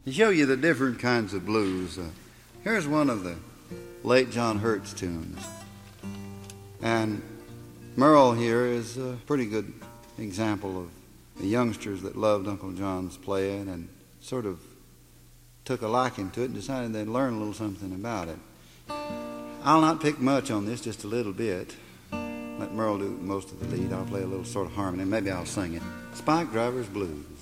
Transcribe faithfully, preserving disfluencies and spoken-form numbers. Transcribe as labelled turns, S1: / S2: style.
S1: To show you the different kinds of blues, uh, here's one of the late John Hurt's tunes. And Merle here is a pretty good example of the youngsters that loved Uncle John's playing and sort of took a liking to it and decided they'd learn a little something about it. I'll not pick much on this, just a little bit. Let Merle do most of the lead. I'll play a little sort of harmony. Maybe I'll sing it. Spike Driver's Blues.